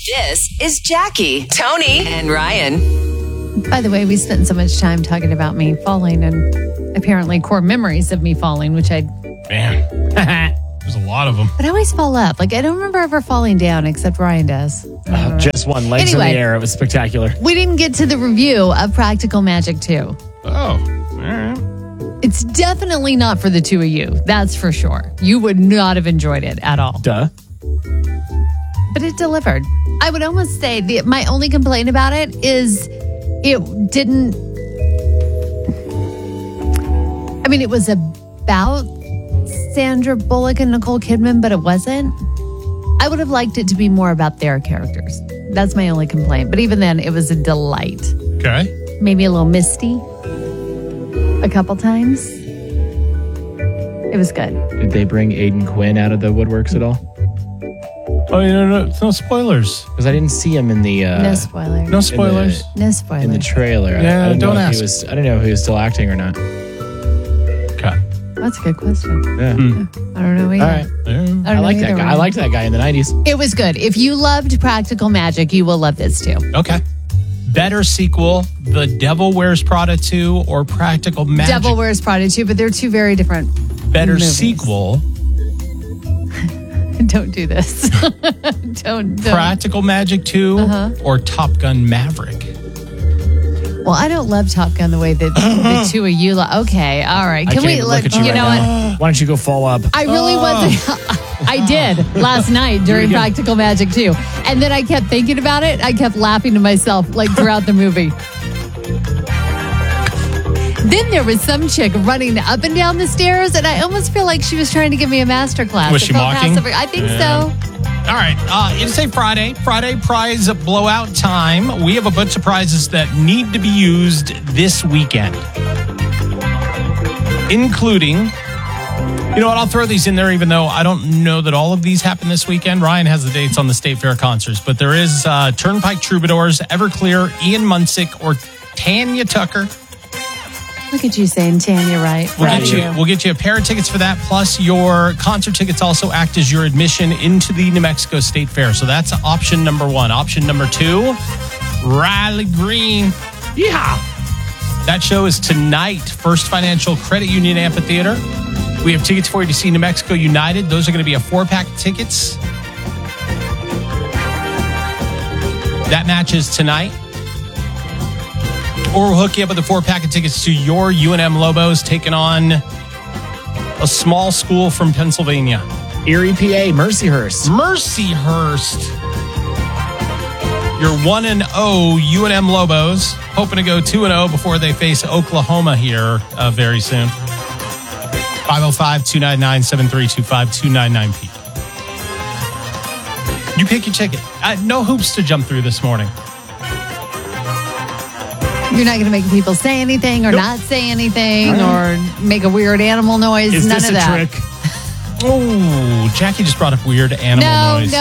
This is Jackie, Tony, and Ryan. By the way, we spent so much time talking about me falling and apparently core memories of me falling, which Man, there's a lot of them. But I always fall up. Like, I don't remember ever falling down, except Ryan does. Just one. Legs in the air. It was spectacular. We didn't get to the review of Practical Magic 2. Oh, all right. It's definitely not for the two of you. That's for sure. You would not have enjoyed it at all. Duh. But it delivered. I would almost say my only complaint about it is it didn't... I mean, it was about Sandra Bullock and Nicole Kidman, but it wasn't. I would have liked it to be more about their characters. That's my only complaint. But even then, it was a delight. Okay. Maybe a little misty a couple times. It was good. Did they bring Aiden Quinn out of the woodworks at all? Oh, no spoilers. Because I didn't see him in the... no spoilers. No spoilers. No spoilers. In the trailer. Yeah, I don't know ask. I don't know if he was still acting or not. Okay. That's a good question. Yeah. I don't know either. All right. I like that guy. I liked that guy in the 90s. It was good. If you loved Practical Magic, you will love this too. Okay. Better sequel, The Devil Wears Prada 2 or Practical Magic? Devil Wears Prada 2, but they're two very different Better movies. sequel, Don't do this. don't. Practical Magic 2 or Top Gun Maverick? Well, I don't love Top Gun the way that the two of you love. Okay, all right. I Can can't we even let look at you know right what? now. Why don't you go fall up? I really wasn't. I did last night during Practical Magic 2. And then I kept thinking about it. I kept laughing to myself like throughout the movie. Then there was some chick running up and down the stairs, and I almost feel like she was trying to give me a master class. Was she mocking? I think so. All right. It's a Friday prize blowout time. We have a bunch of prizes that need to be used this weekend, including... You know what? I'll throw these in there, even though I don't know that all of these happen this weekend. Ryan has the dates on the State Fair concerts, but there is Turnpike Troubadours, Everclear, Ian Munsick, or Tanya Tucker. Look at you saying Tanya right. We'll get you a pair of tickets for that, plus your concert tickets also act as your admission into the New Mexico State Fair. So that's option number one. Option number two, Riley Green. Yeah. That show is tonight, First Financial Credit Union Amphitheater. We have tickets for you to see New Mexico United. Those are going to be a 4-pack of tickets. That match is tonight. Or we'll hook you up with a 4-pack of tickets to your UNM Lobos taking on a small school from Pennsylvania. Erie, PA, Mercyhurst. Mercyhurst. Your 1-0 UNM Lobos, hoping to go 2-0 before they face Oklahoma here very soon. 505-299-7325, 299-PEAK. You pick your ticket. No hoops to jump through this morning. You're not going to make people say anything or not say anything or make a weird animal noise. Is None this of a that. trick? Oh, Jackie just brought up weird animal noise.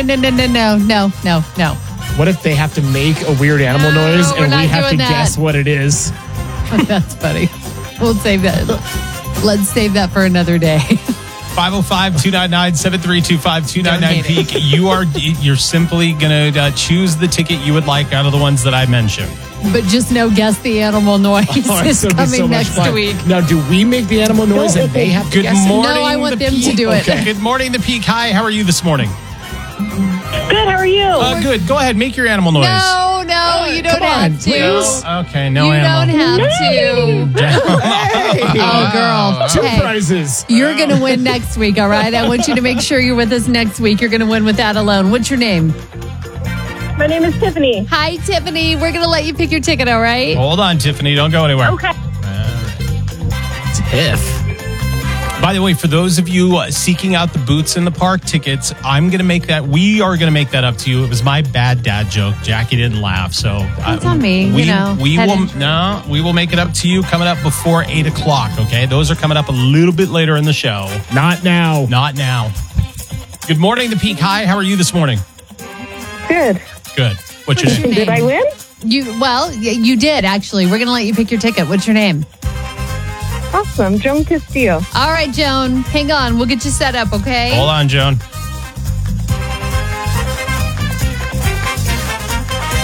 No. What if they have to make a weird animal noise we're and not we have to doing that. guess what it is? That's funny. We'll save that. Let's save that for another day. 505-299-7325, 299-PEAK. You're simply going to choose the ticket you would like out of the ones that I mentioned. But just know, guess the animal noise it's is gonna be coming so much next fun. week. Now, do we make the animal noise and they have to Good guess it? morning. No, I want the them to Peak. do it. Okay. Good morning, the Peak. Hi, how are you this morning? Good, how are you? Good. Go ahead, make your animal noise. No, you don't come on, have to. please. Okay, no You animal. don't have to. Oh, girl. Two Hey, prizes. you're going to win next week, all right? I want you to make sure you're with us next week. You're going to win with that alone. What's your name? My name is Tiffany. Hi, Tiffany. We're going to let you pick your ticket, all right? Hold on, Tiffany. Don't go anywhere. Okay. Tiff. By the way, for those of you seeking out the Boots in the Park tickets, we are going to make that up to you. It was my bad dad joke. Jackie didn't laugh, so That's on me, We head injury. we will make it up to you coming up before 8:00. Okay, those are coming up a little bit later in the show. Not now. Not now. Good morning, the Peak. Hi, how are you this morning? Good. Good. What's your name? Did I win? You did, actually. We're going to let you pick your ticket. What's your name? Awesome. Joan Castillo. All right, Joan. Hang on. We'll get you set up, okay? Hold on, Joan.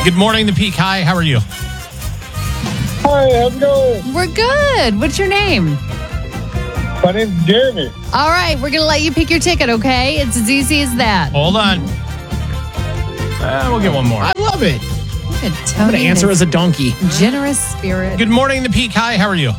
Good morning, the Peak. Hi, how are you? Hi, how's it going? We're good. What's your name? My name's Jeremy. All right, we're going to let you pick your ticket, okay? It's as easy as that. Hold on. We'll get one more. I love it. Look at I'm Tony. going to answer as a donkey. Generous spirit. Good morning, the Peak. Hi, how are you?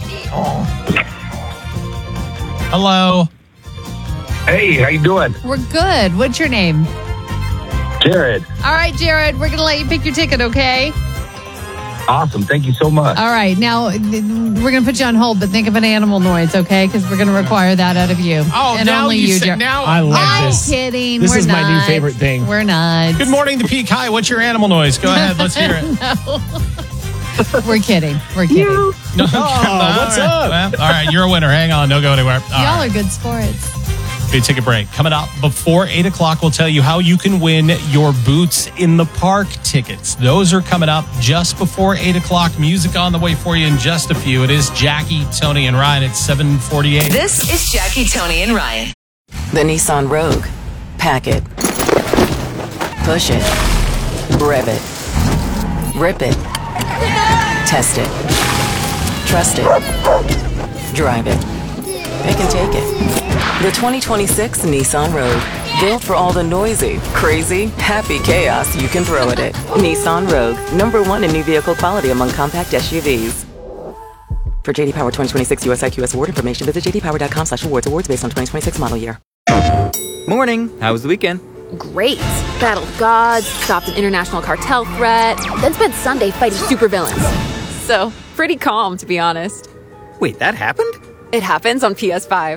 Hello. Hey, how you doing? We're good. What's your name? Jared. All right, Jared, we're going to let you pick your ticket, okay? Awesome. Thank you so much. All right, now we're going to put you on hold, but think of an animal noise, okay? Because we're going to require that out of you. Oh, and now only you you, said Jared. now. I love I'm this. kidding. This We're is my new not. favorite thing. We're not. Good morning, the Peak. Hi, what's your animal noise? Go ahead, let's hear it. We're kidding. We're kidding. No, what's up? Well, all right, you're a winner. Hang on, don't go anywhere. Y'all are good sports. Okay, take a break. Coming up before 8 o'clock, we'll tell you how you can win your Boots in the Park tickets. Those are coming up just before 8 o'clock. Music on the way for you in just a few. It is Jackie, Tony, and Ryan at 7:48. This is Jackie, Tony, and Ryan. The Nissan Rogue. Pack it. Push it. Rev it. Rip it. Test it. Trust it. Drive it. Pick and take it. The 2026 Nissan Rogue. Built for all the noisy, crazy, happy chaos you can throw at it. Nissan Rogue. #1 in new vehicle quality among compact SUVs. For JD Power 2026 US IQS award information, visit jdpower.com/awards. Awards based on 2026 model year. Morning. How was the weekend? Great. Battled gods, stopped an international cartel threat, then spent Sunday fighting supervillains. So, pretty calm, to be honest. Wait, that happened? It happens on PS5.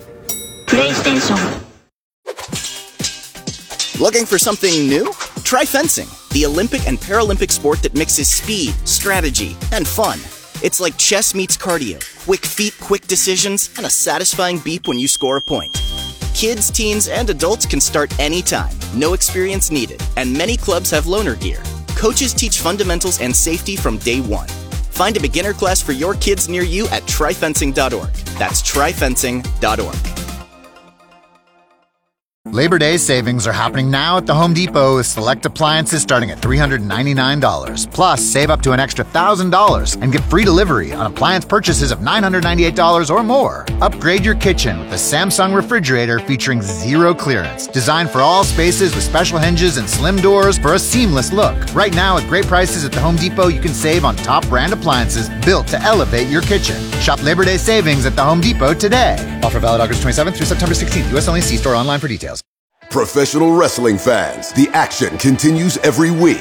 Looking for something new? Try fencing, the Olympic and Paralympic sport that mixes speed, strategy, and fun. It's like chess meets cardio. Quick feet, quick decisions, and a satisfying beep when you score a point. Kids, teens, and adults can start anytime. No experience needed. And many clubs have loaner gear. Coaches teach fundamentals and safety from day one. Find a beginner class for your kids near you at tryfencing.org. That's tryfencing.org. Labor Day savings are happening now at the Home Depot with select appliances starting at $399. Plus, save up to an extra $1,000 and get free delivery on appliance purchases of $998 or more. Upgrade your kitchen with the Samsung refrigerator featuring zero clearance. Designed for all spaces with special hinges and slim doors for a seamless look. Right now, at great prices at the Home Depot, you can save on top brand appliances built to elevate your kitchen. Shop Labor Day savings at the Home Depot today. Offer valid August 27th through September 16th. U.S. only. See store online for details. Professional wrestling fans, the action continues every week.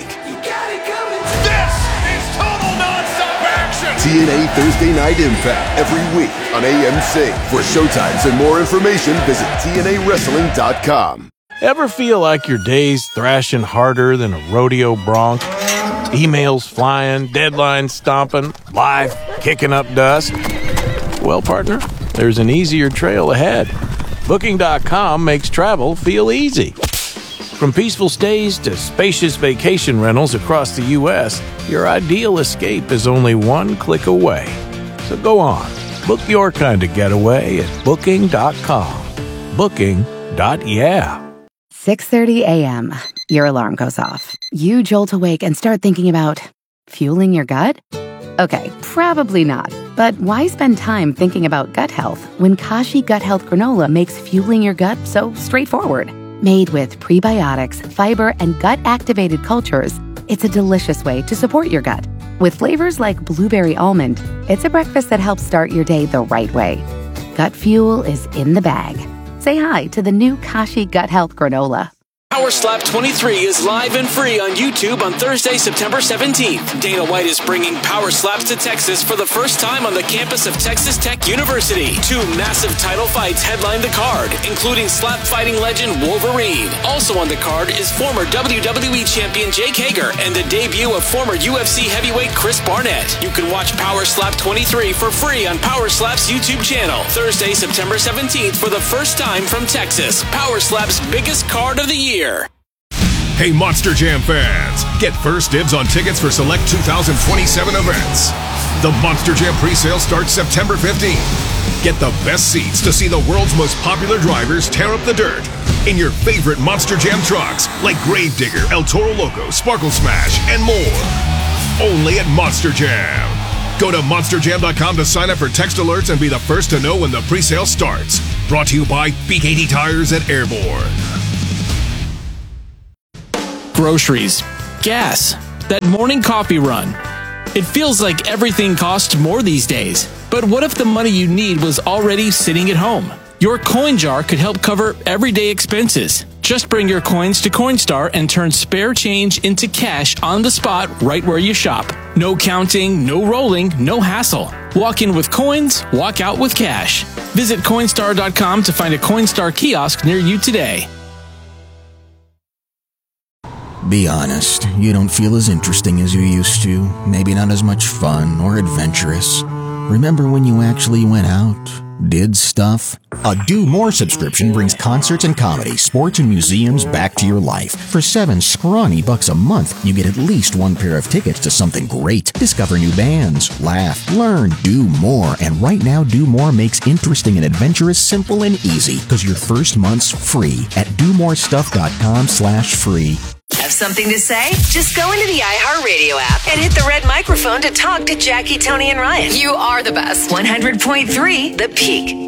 This is total nonstop action! TNA Thursday Night Impact every week on AMC. For showtimes and more information, visit TNAWrestling.com. Ever feel like your day's thrashing harder than a rodeo bronc? Emails flying, deadlines stomping, life kicking up dust? Well, partner, there's an easier trail ahead. Booking.com makes travel feel easy. From peaceful stays to spacious vacation rentals across the U.S., your ideal escape is only one click away. So go on, book your kind of getaway at Booking.com. Booking.yeah. 6:30 a.m. Your alarm goes off. You jolt awake and start thinking about fueling your gut? Okay, probably not. But why spend time thinking about gut health when Kashi Gut Health Granola makes fueling your gut so straightforward? Made with prebiotics, fiber, and gut-activated cultures, it's a delicious way to support your gut. With flavors like blueberry almond, it's a breakfast that helps start your day the right way. Gut fuel is in the bag. Say hi to the new Kashi Gut Health Granola. Power Slap 23 is live and free on YouTube on Thursday, September 17th. Dana White is bringing Power Slaps to Texas for the first time on the campus of Texas Tech University. 2 massive title fights headline the card, including slap fighting legend Wolverine. Also on the card is former WWE champion Jake Hager and the debut of former UFC heavyweight Chris Barnett. You can watch Power Slap 23 for free on Power Slap's YouTube channel. Thursday, September 17th for the first time from Texas. Power Slap's biggest card of the year. Hey, Monster Jam fans, get first dibs on tickets for select 2027 events. The Monster Jam presale starts September 15th. Get the best seats to see the world's most popular drivers tear up the dirt in your favorite Monster Jam trucks like Gravedigger, El Toro Loco, Sparkle Smash, and more. only at Monster Jam. Go to monsterjam.com to sign up for text alerts and be the first to know when the pre-sale starts. Brought to you by BKT Tires at Airborne. Groceries, gas, that morning coffee run. It feels like everything costs more these days. But what if the money you need was already sitting at home? Your coin jar could help cover everyday expenses. Just bring your coins to Coinstar and turn spare change into cash on the spot right where you shop. No counting, no rolling, no hassle. Walk in with coins, walk out with cash. Visit Coinstar.com to find a Coinstar kiosk near you today. Be honest, you don't feel as interesting as you used to. Maybe not as much fun or adventurous. Remember when you actually went out? Did stuff? A Do More subscription brings concerts and comedy, sports and museums back to your life. For $7 scrawny bucks a month, you get at least one pair of tickets to something great. Discover new bands, laugh, learn, do more. And right now, Do More makes interesting and adventurous simple and easy because your first month's free at domorestuff.com/free. Have something to say? Just go into the iHeartRadio app and hit the red microphone to talk to Jackie, Tony, and Ryan. You are the best. 100.3 The Peak.